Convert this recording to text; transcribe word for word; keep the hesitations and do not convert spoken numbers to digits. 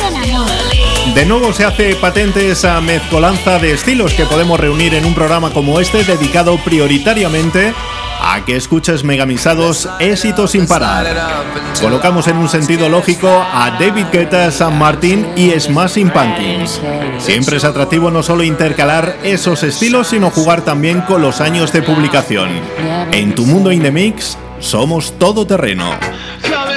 De nuevo se hace patente esa mezcolanza de estilos que podemos reunir en un programa como este, dedicado prioritariamente a que escuches megamisados éxitos sin parar. Colocamos en un sentido lógico a David Guetta, San Martin y Smashing Pumpkins. Siempre es atractivo no solo intercalar esos estilos, sino jugar también con los años de publicación. En Tu Mundo in the Mix somos todoterreno.